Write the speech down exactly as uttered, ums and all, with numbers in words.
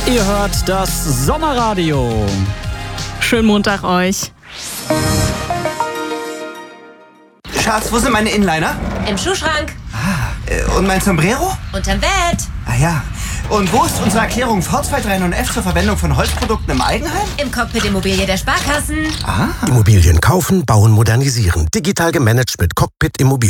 Ihr hört das Sommerradio. Schönen Montag euch. Schatz, wo sind meine Inliner? Im Schuhschrank. Ah, und mein Sombrero? Unterm Bett. Ah ja. Und wo ist unsere Erklärung V zwei drei neun F zur Verwendung von Holzprodukten im Eigenheim? Im Cockpit Immobilie der Sparkassen. Ah. Immobilien kaufen, bauen, modernisieren. Digital gemanagt mit Cockpit Immobilien.